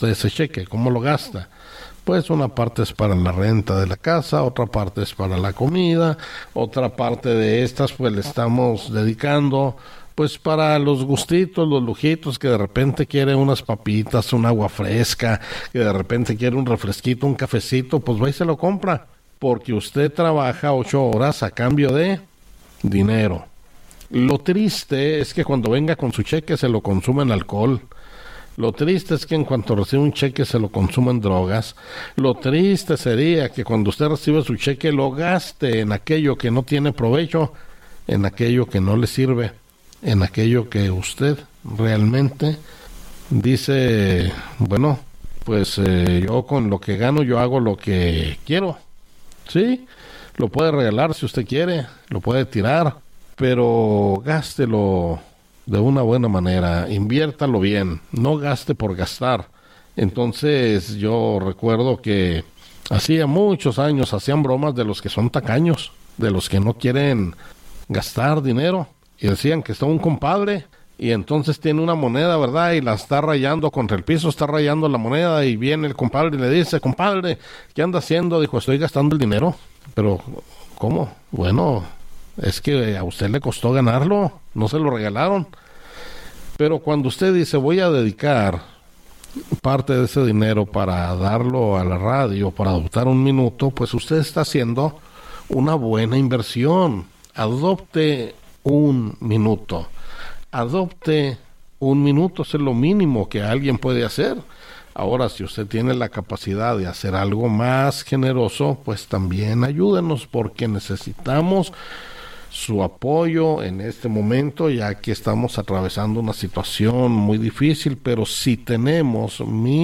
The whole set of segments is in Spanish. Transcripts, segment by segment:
usted ese cheque? ¿Cómo lo gasta? Pues una parte es para la renta de la casa, otra parte es para la comida, otra parte de estas pues le estamos dedicando pues para los gustitos, los lujitos, que de repente quiere unas papitas, un agua fresca, que de repente quiere un refresquito, un cafecito, pues va y se lo compra, porque usted trabaja 8 horas a cambio de dinero. Lo triste es que cuando venga con su cheque se lo consuma en alcohol. Lo triste es que en cuanto recibe un cheque se lo consuma en drogas. Lo triste sería que cuando usted recibe su cheque lo gaste en aquello que no tiene provecho, en aquello que no le sirve, en aquello que usted realmente dice, bueno, pues yo con lo que gano yo hago lo que quiero. Sí, lo puede regalar si usted quiere, lo puede tirar, pero gástelo de una buena manera, inviértalo bien, no gaste por gastar. Entonces yo recuerdo que hacía muchos años hacían bromas de los que son tacaños, de los que no quieren gastar dinero, y decían que está un compadre y entonces tiene una moneda, ¿verdad? Y la está rayando contra el piso, está rayando la moneda, y viene el compadre y le dice: compadre, ¿qué anda haciendo? Dijo: estoy gastando el dinero. Pero ¿cómo? Bueno, es que a usted le costó ganarlo, no se lo regalaron. Pero cuando usted dice: voy a dedicar parte de ese dinero para darlo a la radio, para adoptar un minuto, pues usted está haciendo una buena inversión. Adopte un minuto. Adopte un minuto, es lo mínimo que alguien puede hacer. Ahora, si usted tiene la capacidad de hacer algo más generoso, pues también ayúdenos, porque necesitamos su apoyo en este momento, ya que estamos atravesando una situación muy difícil. Pero si tenemos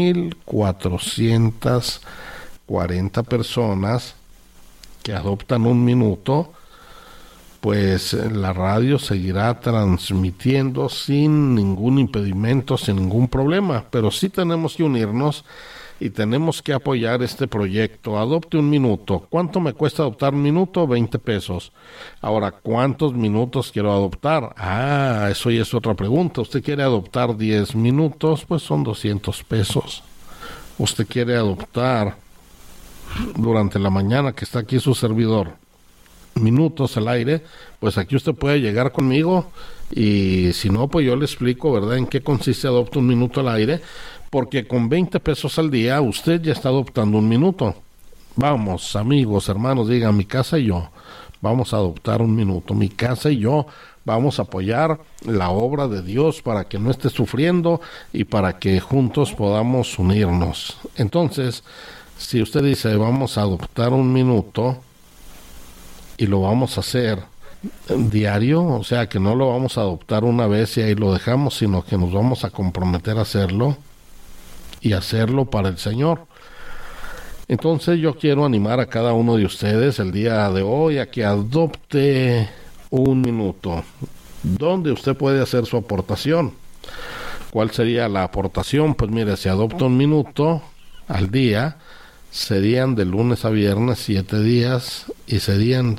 1,440 personas que adoptan un minuto, pues la radio seguirá transmitiendo sin ningún impedimento, sin ningún problema. Pero sí tenemos que unirnos y tenemos que apoyar este proyecto. Adopte un minuto. ¿Cuánto me cuesta adoptar un minuto? 20 pesos. Ahora, ¿cuántos minutos quiero adoptar? Eso ya es otra pregunta. ¿Usted quiere adoptar 10 minutos? Pues son 200 pesos. ¿Usted quiere adoptar durante la mañana, que está aquí su servidor, minutos al aire? Pues aquí usted puede llegar conmigo, y si no, pues yo le explico, ¿verdad?, en qué consiste Adopta un Minuto al aire, porque con 20 pesos al día usted ya está adoptando un minuto. Vamos, amigos, hermanos, digan: mi casa y yo vamos a adoptar un minuto. Mi casa y yo vamos a apoyar la obra de Dios para que no esté sufriendo y para que juntos podamos unirnos. Entonces, si usted dice: vamos a adoptar un minuto, y lo vamos a hacer diario, o sea que no lo vamos a adoptar una vez y ahí lo dejamos, sino que nos vamos a comprometer a hacerlo, y hacerlo para el Señor. Entonces yo quiero animar a cada uno de ustedes el día de hoy a que adopte un minuto. ¿Dónde usted puede hacer su aportación? ¿Cuál sería la aportación? Pues mire, si adopta un minuto al día, serían de lunes a viernes 7 días, y serían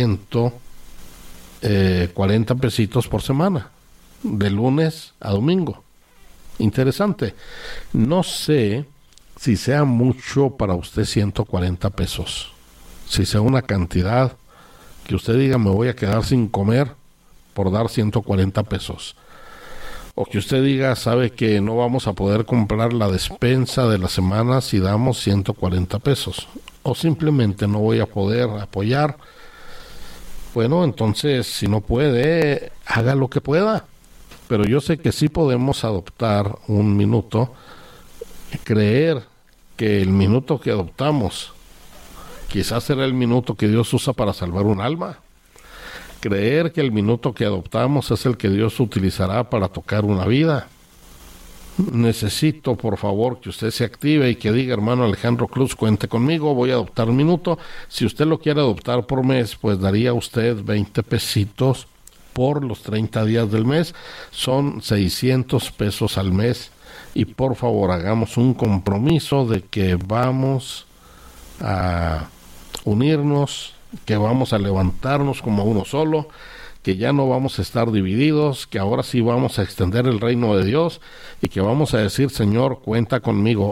140 pesitos por semana, de lunes a domingo. Interesante. No sé si sea mucho para usted 140 pesos, si sea una cantidad que usted diga: me voy a quedar sin comer por dar 140 pesos. O que usted diga: sabe que no vamos a poder comprar la despensa de la semana si damos 140 pesos. O simplemente no voy a poder apoyar. Bueno, entonces, si no puede, haga lo que pueda. Pero yo sé que sí podemos adoptar un minuto. Creer que el minuto que adoptamos quizás será el minuto que Dios usa para salvar un alma. Creer que el minuto que adoptamos es el que Dios utilizará para tocar una vida. Necesito, por favor, que usted se active y que diga: hermano Alejandro Cruz, cuente conmigo, voy a adoptar un minuto. Si usted lo quiere adoptar por mes, pues daría usted 20 pesitos por los 30 días del mes. Son 600 pesos al mes. Y por favor, hagamos un compromiso de que vamos a unirnos, que vamos a levantarnos como uno solo, que ya no vamos a estar divididos, que ahora sí vamos a extender el reino de Dios, y que vamos a decir: Señor, cuenta conmigo.